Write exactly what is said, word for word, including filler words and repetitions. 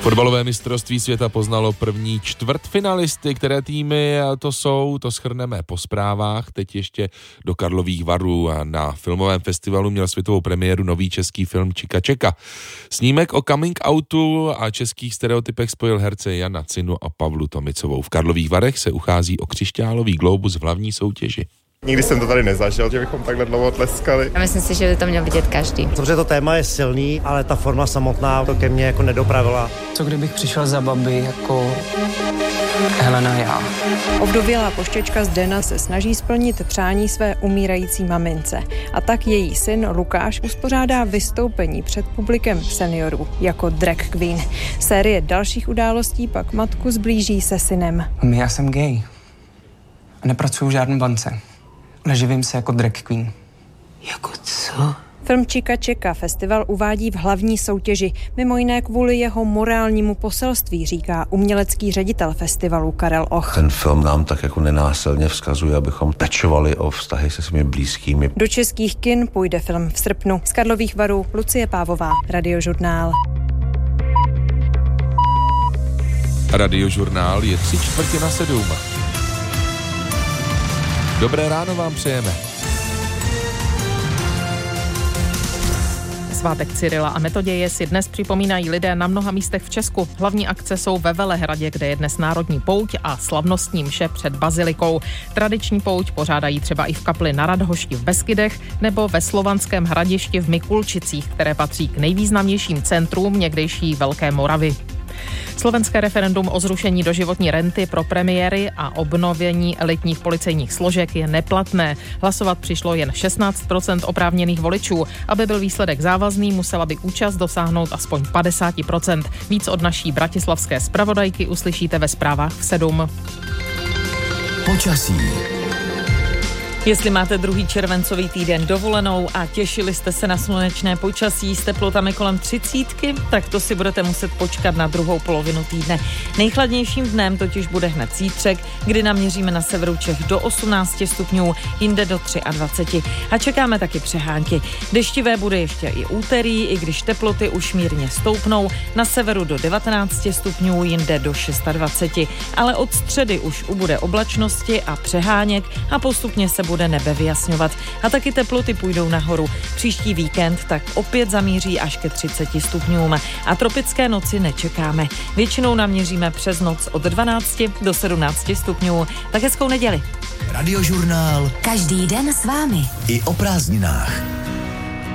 Fotbalové mistrovství světa poznalo první čtvrtfinalisty, které týmy to jsou, to shrneme po zprávách. Teď ještě do Karlových Varů a na filmovém festivalu měl světovou premiéru nový český film Čika Čeka. Snímek o coming outu a českých stereotypech spojil herce Jana Cinu a Pavlu Tomicovou. V Karlových Varech se uchází o křišťálový glóbus v hlavní soutěži. Nikdy jsem to tady nezažil, že bychom takhle dlouho tleskali. Já myslím si, že by to měl vidět každý. Samozřejmě to téma je silný, ale ta forma samotná to ke mně jako nedopravila. Co kdybych přišel za babi jako Helena já? Ovdovělá pošťačka Zdena se snaží splnit přání své umírající mamince. A tak její syn Lukáš uspořádá vystoupení před publikem seniorů jako drag queen. Série dalších událostí pak matku zblíží se synem. Já jsem gay. A nepracuju v žádné bance. Ale živím se jako drag queen. Jako co? Film Čika Čeka festival uvádí v hlavní soutěži, mimo jiné kvůli jeho morálnímu poselství, říká umělecký ředitel festivalu Karel Och. Ten film nám tak jako nenásilně vzkazuje, abychom pečovali o vztahy se svými blízkými. Do českých kin půjde film v srpnu. Z Karlových Varů Lucie Pávová, Radiožurnál. Radiožurnál je tři čtvrtě na sedm. Dobré ráno vám přejeme. Svátek Cyrila a Metoděje si dnes připomínají lidé na mnoha místech v Česku. Hlavní akce jsou ve Velehradě, kde je dnes národní pouť a slavnostní mše před bazilikou. Tradiční pouť pořádají třeba i v kapli na Radhošti v Beskydech nebo ve Slovanském Hradišti v Mikulčicích, které patří k nejvýznamnějším centrům někdejší Velké Moravy. Slovenské referendum o zrušení doživotní renty pro premiéry a obnovení elitních policejních složek je neplatné. Hlasovat přišlo jen šestnáct procent oprávněných voličů. Aby byl výsledek závazný, musela by účast dosáhnout aspoň padesát procent. Víc od naší bratislavské zpravodajky uslyšíte ve zprávách v sedm. Počasí. Jestli máte druhý červencový týden dovolenou a těšili jste se na slunečné počasí s teplotami kolem třicítky, tak to si budete muset počkat na druhou polovinu týdne. Nejchladnějším dnem totiž bude hned zítřek, kdy naměříme na severu Čech do osmnáct stupňů, jinde do dvacet tři. A čekáme taky přehánky. Deštivé bude ještě i úterý, i když teploty už mírně stoupnou, na severu do devatenáct stupňů, jinde do dvacet šest. Ale od středy už ubude oblačnosti a přeháněk a postupně se bude nebe vyjasňovat. A taky teploty půjdou nahoru. Příští víkend tak opět zamíří až ke třiceti stupňům. A tropické noci nečekáme. Většinou naměříme přes noc od dvanácti do sedmnácti stupňů. Tak hezkou neděli. Radiožurnál. Každý den s vámi. I o prázdninách.